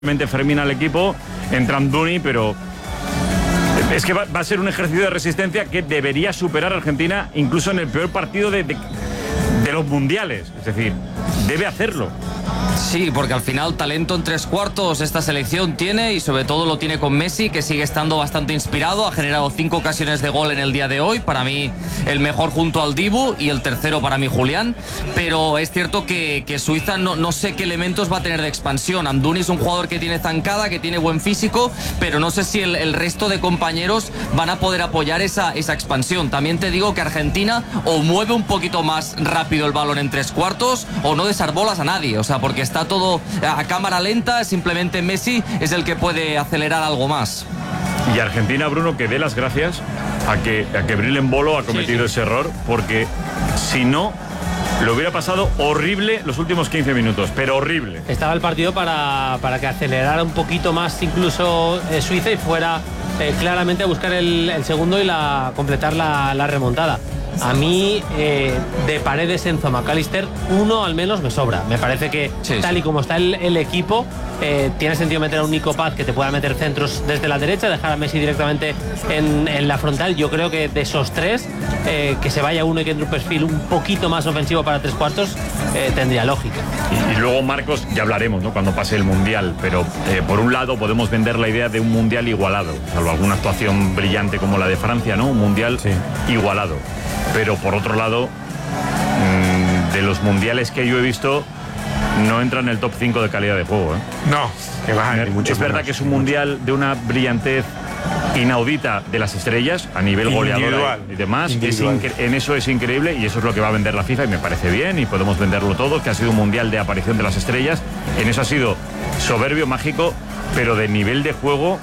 Fermín al equipo, entra Amdouni, pero es que va a ser un ejercicio de resistencia que debería superar a Argentina incluso en el peor partido de los mundiales. Es decir, debe hacerlo. Sí, porque al final talento en tres cuartos esta selección tiene, y sobre todo lo tiene con Messi, que sigue estando bastante inspirado. Ha generado 5 ocasiones de gol en el día de hoy, para mí el mejor junto al Dibu, y el tercero para mí Julián. Pero es cierto que Suiza no sé qué elementos va a tener de expansión. Amdouni es un jugador que tiene zancada, que tiene buen físico, pero no sé si el resto de compañeros van a poder apoyar esa expansión. También te digo que Argentina o mueve un poquito más rápido el balón en tres cuartos o no desarbolas a nadie, o sea, porque está todo a cámara lenta. Simplemente Messi es el que puede acelerar algo más. Y Argentina, Bruno, que dé las gracias a que Bril Embolo ha cometido ese error, porque si no, lo hubiera pasado horrible los últimos 15 minutos, pero horrible. Estaba el partido para que acelerara un poquito más incluso Suiza y fuera claramente a buscar el segundo y completar la remontada. A mí, de Paredes, Enzo, McAllister, uno al menos me sobra. Me parece que tal y como está el equipo, tiene sentido meter a un Nico Paz que te pueda meter centros desde la derecha, dejar a Messi directamente en la frontal. Yo creo que de esos tres, que se vaya uno y que entre un perfil un poquito más ofensivo para tres cuartos, tendría lógica. Y luego, Marcos, ya hablaremos, ¿no?, cuando pase el Mundial, pero por un lado podemos vender la idea de un Mundial igualado, salvo alguna actuación brillante como la de Francia, ¿no? Un Mundial igualado. Pero por otro lado, de los mundiales que yo he visto, no entra en el top 5 de calidad de juego, ¿eh? No, que va, es verdad que es un mundial de una brillantez inaudita de las estrellas a nivel goleador y demás. En eso es increíble, y eso es lo que va a vender la FIFA, y me parece bien, y podemos venderlo todo, que ha sido un mundial de aparición de las estrellas. En eso ha sido soberbio, mágico, pero de nivel de juego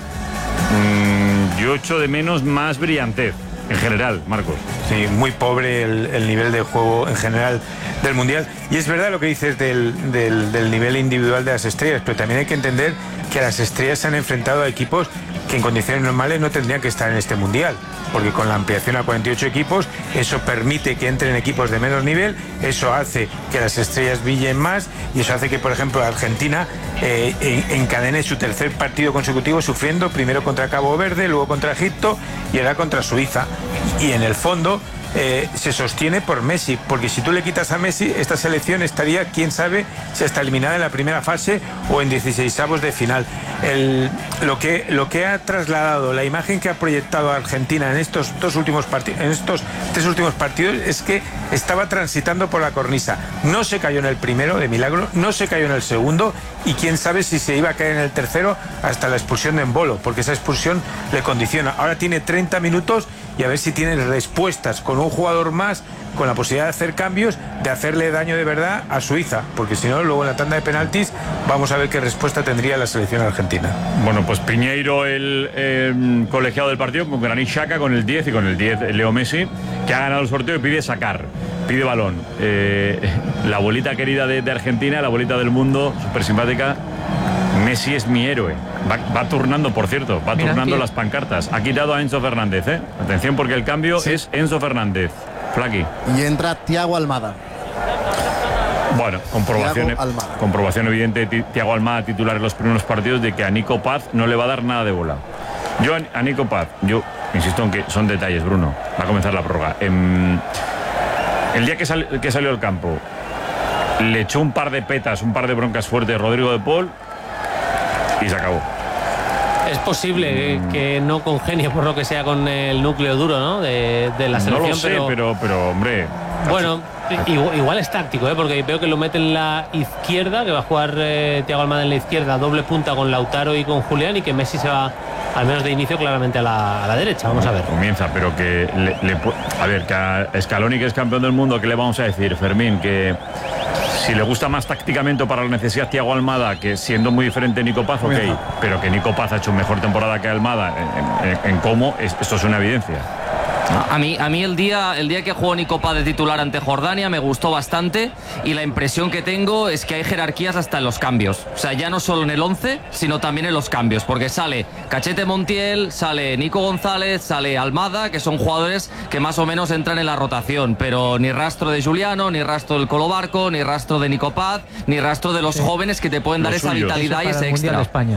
yo echo de menos más brillantez. En general, Marcos. Sí, muy pobre el nivel de juego en general del Mundial. Y es verdad lo que dices del nivel individual de las estrellas, pero también hay que entender que las estrellas se han enfrentado a equipos que en condiciones normales no tendrían que estar en este Mundial, porque con la ampliación a 48 equipos, eso permite que entren equipos de menos nivel, eso hace que las estrellas brillen más, y eso hace que, por ejemplo, Argentina encadene su tercer partido consecutivo sufriendo, primero contra Cabo Verde, luego contra Egipto y ahora contra Suiza. Y en el fondo se sostiene por Messi, porque si tú le quitas a Messi, esta selección estaría, quién sabe, si está eliminada en la primera fase o en 16avos de final. Lo que ha trasladado, la imagen que ha proyectado a Argentina en estos tres últimos partidos, es que estaba transitando por la cornisa. No se cayó en el primero, de milagro, no se cayó en el segundo, y quién sabe si se iba a caer en el tercero hasta la expulsión de Embolo, porque esa expulsión le condiciona. Ahora tiene 30 minutos y a ver si tiene respuestas con un jugador más, con la posibilidad de hacer cambios, de hacerle daño de verdad a Suiza, porque si no, luego en la tanda de penaltis vamos a ver qué respuesta tendría la selección argentina. Bueno, pues Piñeiro, el colegiado del partido, con Granit Xhaka con el 10 y con el 10 Leo Messi, que ha ganado el sorteo y pide sacar, pide balón. La abuelita querida de Argentina, la abuelita del mundo, súper simpática. Messi es mi héroe. Va turnando, por cierto, turnando las pancartas. Ha quitado a Enzo Fernández, ¿eh? Atención, porque el cambio es Enzo Fernández. Flaqui. Y entra Thiago Almada. Bueno, comprobación evidente de Thiago Almada, titular en los primeros partidos, de que a Nico Paz no le va a dar nada de bola. Yo a Nico Paz, insisto en que son detalles, Bruno. Va a comenzar la prórroga. El día que salió al campo, le echó un par de petas, un par de broncas fuertes Rodrigo de Paul y se acabó. Es posible que no congenie por lo que sea con el núcleo duro, ¿no?, de la selección. No lo sé, pero hombre. Bueno, igual es táctico, porque veo que lo mete en la izquierda, que va a jugar Thiago Almada en la izquierda, doble punta con Lautaro y con Julián, y que Messi se va, al menos de inicio, claramente a la derecha. Vamos a ver. Comienza, pero que a ver, que a Scaloni, que es campeón del mundo, ¿qué le vamos a decir, Fermín? Que si le gusta más tácticamente para la necesidad Thiago Almada, que siendo muy diferente Nico Paz, ok, pero que Nico Paz ha hecho mejor temporada que Almada en cómo, esto es una evidencia. A mí el día que jugó Nico Paz de titular ante Jordania me gustó bastante, y la impresión que tengo es que hay jerarquías hasta en los cambios. O sea, ya no solo en el 11, sino también en los cambios, porque sale Cachete Montiel, sale Nico González, sale Almada, que son jugadores que más o menos entran en la rotación, pero ni rastro de Juliano, ni rastro del Colo Barco, ni rastro de Nico Paz, ni rastro de los jóvenes que te pueden dar esa vitalidad y ese extra.